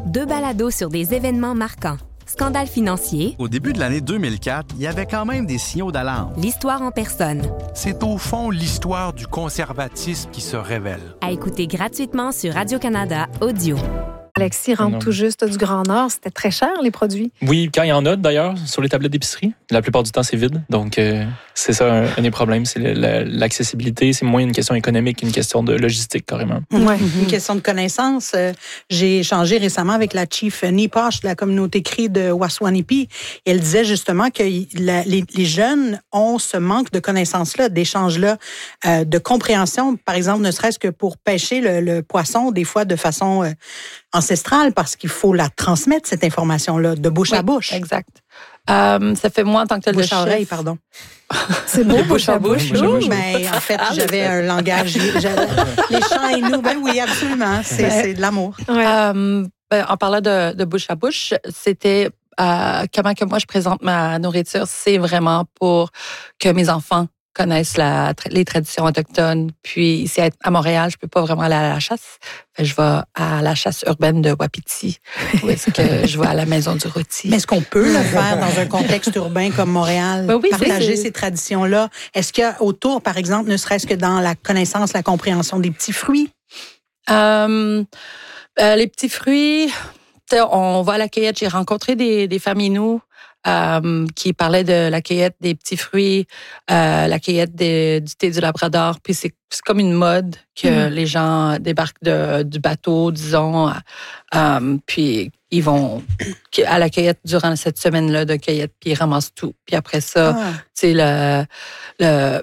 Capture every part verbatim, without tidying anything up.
Deux balados sur des événements marquants. Scandale financier. Au début de l'année deux mille quatre, il y avait quand même des signaux d'alarme. L'histoire en personne. C'est au fond l'histoire du conservatisme qui se révèle. À écouter gratuitement sur Radio-Canada Audio. Alexis rentre tout juste du Grand Nord. C'était très cher, les produits. Oui, quand il y en a, d'ailleurs, sur les tablettes d'épicerie. La plupart du temps, c'est vide. Donc, euh, c'est ça un, un des problèmes. C'est le, le, l'accessibilité. C'est moins une question économique qu'une question de logistique, carrément. Ouais. Mm-hmm. Une question de connaissance. Euh, j'ai échangé récemment avec la chief Niposh de la communauté cri de Waswanipi. Et elle disait justement que la, les, les jeunes ont ce manque de connaissances-là, d'échanges-là, euh, de compréhension. Par exemple, ne serait-ce que pour pêcher le, le poisson, des fois de façon euh, ancestrale, parce qu'il faut la transmettre, cette information-là, de bouche oui, à bouche. Exact. Euh, ça fait moi en tant que tel bouche de à oreille, chef. pardon. C'est beau, bouche à bouche. bouche, à bouche. Ben, en fait, j'avais un langage. Les chants et nous, ben oui, absolument. C'est, Ben, c'est de l'amour. Ouais. Euh, ben, en parlant de, de bouche à bouche, c'était euh, comment que moi je présente ma nourriture, c'est vraiment pour que mes enfants connaissent la, les traditions autochtones. Puis ici à Montréal, je peux pas vraiment aller à la chasse. Fait, je vais à la chasse urbaine de Wapiti, où est-ce que je vais à la maison du rôti. Mais est-ce qu'on peut le faire dans un contexte urbain comme Montréal? Ben oui, partager c'est... ces traditions-là? Est-ce qu'il y a autour, par exemple, ne serait-ce que dans la connaissance, la compréhension des petits fruits? Euh, euh, les petits fruits, on va à la cueillette. J'ai rencontré des, des familles, nous, Euh, qui parlaient de la cueillette des petits fruits, euh, la cueillette des, du thé du Labrador. Puis c'est, c'est comme une mode que mmh. les gens débarquent de, du bateau, disons. Euh, puis ils vont à la cueillette durant cette semaine-là de cueillette, puis ils ramassent tout. Puis après ça, ah. tu sais, le, le,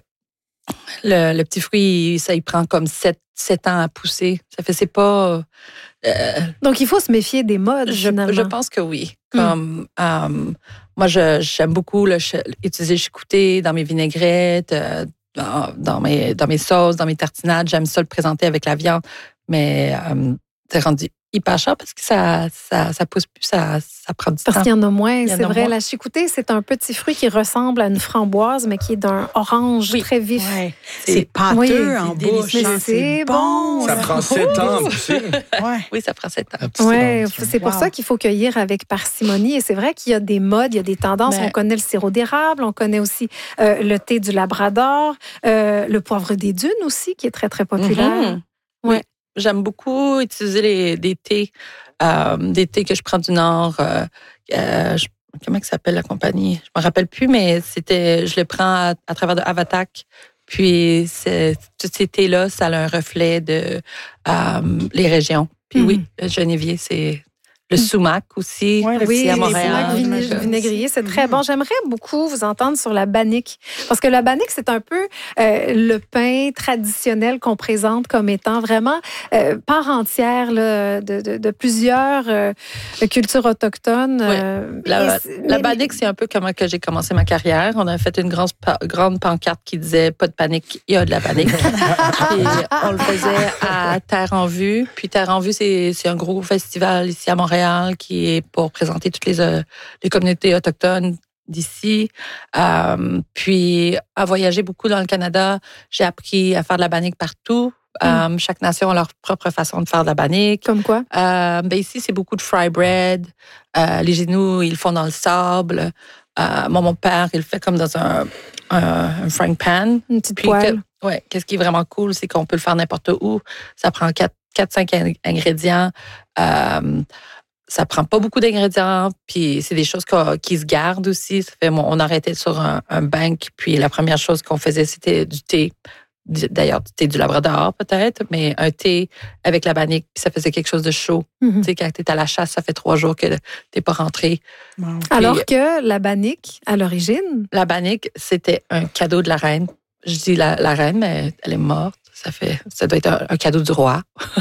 le, le petit fruit, ça, il prend comme sept, sept ans à pousser. Ça fait, c'est pas... Euh, Donc, il faut se méfier des modes, je, finalement. Je pense que oui. Comme, mm. euh, moi, je, j'aime beaucoup le, utiliser le chicouté dans mes vinaigrettes, euh, dans, dans, mes, dans mes sauces, dans mes tartinades. J'aime ça le présenter avec la viande. Mais euh, c'est rendu hyper cher parce que ça, ça, ça pousse plus, ça, ça prend du parce temps. Parce qu'il y en a moins, en c'est a vrai. Moins. La chicouté, c'est un petit fruit qui ressemble à une framboise, mais qui est d'un orange oui. très vif. Ouais. C'est, c'est pâteux oui, en c'est bouche. C'est, c'est bon. Ça prend sept ans à pousser. Ouais. Oui, ça prend sept ans. Ouais, c'est pour wow. ça qu'il faut cueillir avec parcimonie. Et c'est vrai qu'il y a des modes, il y a des tendances. Mais... On connaît le sirop d'érable, on connaît aussi euh, le thé du Labrador, euh, le poivre des dunes aussi, qui est très, très populaire. Mm-hmm. Ouais. Oui. J'aime beaucoup utiliser les, des thés, euh, des thés que je prends du Nord. Euh, euh, je, comment ça s'appelle la compagnie? Je me rappelle plus, mais c'était, je les prends à, à travers de Avatak. Puis c'est, tous ces thés-là, ça a un reflet de euh, les régions. Puis mm-hmm. oui, le genévier, c'est le sumac aussi, ouais, aussi oui, à Montréal. Le sumac viné- vinaigrier, c'est très bon. J'aimerais beaucoup vous entendre sur la bannique. Parce que la bannique, c'est un peu euh, le pain traditionnel qu'on présente comme étant vraiment euh, part entière là, de, de, de plusieurs euh, cultures autochtones. Oui. Euh, la, la bannique, c'est un peu comment que j'ai commencé ma carrière. On a fait une grande, grande pancarte qui disait « Pas de panique, il y a de la panique ». Puis on le faisait à Terre en Vue. Puis Terre en Vue, c'est, c'est un gros festival ici à Montréal qui est pour présenter toutes les, euh, les communautés autochtones d'ici. Euh, puis, à voyager beaucoup dans le Canada, j'ai appris à faire de la bannique partout. Mm. Euh, chaque nation a leur propre façon de faire de la bannique. Comme quoi? Euh, ben ici, c'est beaucoup de fry bread. Euh, les genoux, ils le font dans le sable. Euh, moi, mon père, il le fait comme dans un, un, un frying pan. Une petite poêle. Que, ouais, qu'est-ce qui est vraiment cool, c'est qu'on peut le faire n'importe où. Ça prend quatre cinq ingrédients. Euh, Ça prend pas beaucoup d'ingrédients, puis c'est des choses qui se gardent aussi. Ça fait, on arrêtait sur un, un bank, puis la première chose qu'on faisait, c'était du thé. D'ailleurs, du thé du Labrador, peut-être, mais un thé avec la bannique, puis ça faisait quelque chose de chaud. Mm-hmm. Tu sais, quand tu es à la chasse, ça fait trois jours que tu n'es pas rentré. Wow. Alors que la bannique, à l'origine... La bannique, c'était un cadeau de la reine. Je dis la, la reine, mais elle est morte. Ça fait, ça doit être un, un cadeau du roi.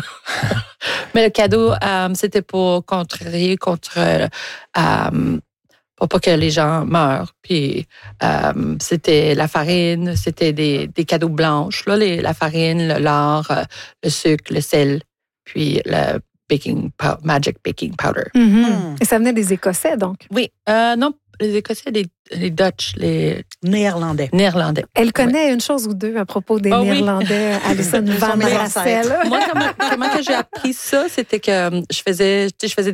Mais le cadeau, euh, c'était pour contrarier contre, euh, pour pas que les gens meurent. Puis euh, c'était la farine, c'était des, des cadeaux blanches, là, les, la farine, le lard, le sucre, le sel, puis le baking magic baking powder. Mm-hmm. Mm. Et ça venait des Écossais, donc? Oui, euh, non. Les Écossais, les, les Dutch, les... Néerlandais. Néerlandais. Elle connaît ouais. une chose ou deux à propos des oh, Néerlandais. Oui. Alison Van Rassel. Moi, comment, comment que j'ai appris ça, c'était que je faisais, je faisais